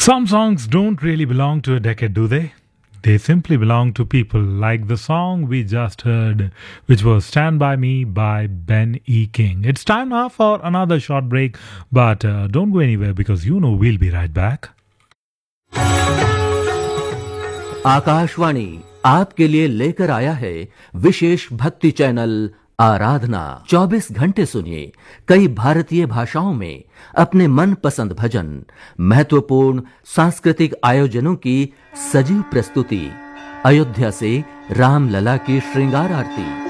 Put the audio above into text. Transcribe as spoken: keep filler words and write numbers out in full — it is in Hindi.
Some songs don't really belong to a decade, do they? They simply belong to people, like the song we just heard, which was Stand By Me by Ben E. King. It's time now for another short break, but uh, don't go anywhere because you know we'll be right back. Akashvani आपके लिए लेकर आया है विशेष भक्ति चैनल आराधना। चौबीस घंटे सुनिए कई भारतीय भाषाओं में अपने मनपसंद भजन, महत्वपूर्ण सांस्कृतिक आयोजनों की सजीव प्रस्तुति, अयोध्या से रामलला की श्रृंगार आरती,